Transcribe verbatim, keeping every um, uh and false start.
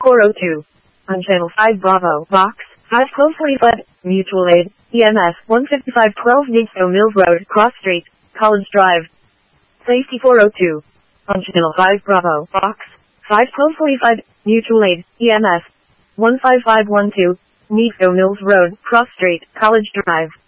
four oh two. On Channel five Bravo, Box, five twelve forty-five, Mutual Aid, E M S one fifty-five twelve Nixo Mills Road, Cross Street, College Drive. Safety four oh two. On Channel five Bravo, Box, five twelve forty-five, Mutual Aid, E M S one five five one two, Nixo Mills Road, Cross Street, College Drive.